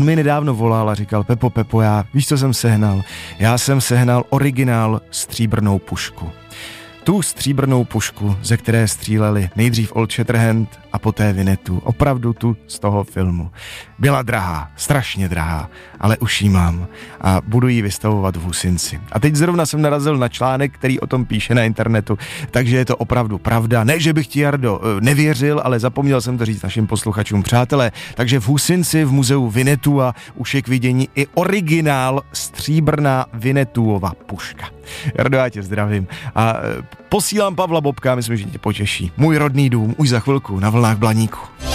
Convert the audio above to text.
On mi nedávno volal a říkal, Pepo, víš, co jsem sehnal? Já jsem sehnal originál stříbrnou pušku. Tu stříbrnou pušku, ze které stříleli nejdřív Old Shatterhand a poté Winnetou. Opravdu tu z toho filmu. Byla drahá, strašně drahá, ale už ji mám a budu ji vystavovat v Husinci. A teď zrovna jsem narazil na článek, který o tom píše na internetu, takže je to opravdu pravda. Ne, že bych ti, Jardo, nevěřil, ale zapomněl jsem to říct našim posluchačům, přátelé. Takže v Husinci v muzeu Winnetou už je k vidění i originál stříbrná Winnetouova puška. Jardo, já tě zdravím a posílám Pavla Bobka, myslím, že tě potěší. Můj rodný dům už za chvilku na vlnách Blaníku.